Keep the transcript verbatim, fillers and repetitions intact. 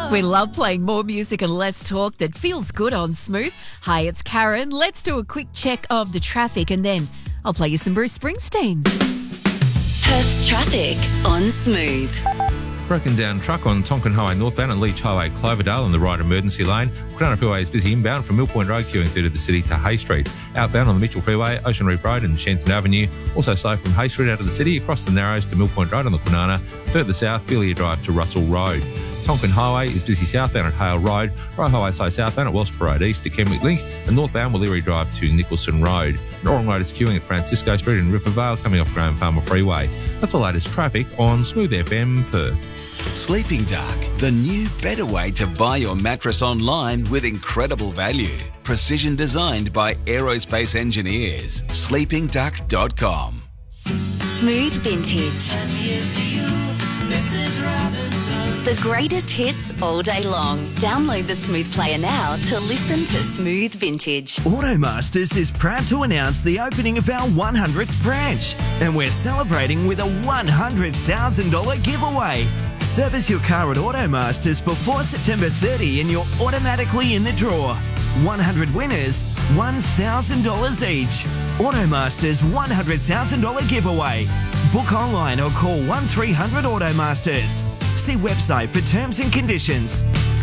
We love playing more music and less talk that feels good on Smooth. Hi, it's Karen. Let's do a quick check of the traffic and then I'll play you some Bruce Springsteen. Perth's traffic on Smooth. Broken down truck on Tonkin Highway northbound and Leach Highway Cloverdale on the right emergency lane. Kwinana Freeway is busy inbound from Mill Point Road queuing through to the city to Hay Street. Outbound on the Mitchell Freeway, Ocean Reef Road and Shenton Avenue. Also slow from Hay Street out of the city across the Narrows to Mill Point Road on the Kwinana. Further south, Belia Drive to Russell Road. Tonkin Highway is busy southbound at Hale Road. Royal Highway slow southbound at Wellsborough Road east to Kenwick Link. And northbound Wallery Drive to Nicholson Road. Northern Road is queuing at Francisco Street in Rivervale coming off Graham Farmer Freeway. That's the latest traffic on Smooth F M Perth. Sleeping Duck, the new better way to buy your mattress online with incredible value. Precision designed by aerospace engineers. sleeping duck dot com. Smooth Vintage. And here's to you, Missus Robinson. The greatest hits all day long. Download the Smooth Player now to listen to Smooth Vintage. Automasters is proud to announce the opening of our one hundredth branch, and we're celebrating with a one hundred thousand dollars giveaway. Service your car at Automasters before September thirtieth and you're automatically in the draw. one hundred winners, one thousand dollars each. Automasters one hundred thousand dollars giveaway. Book online or call one three hundred Automasters. See website for terms and conditions.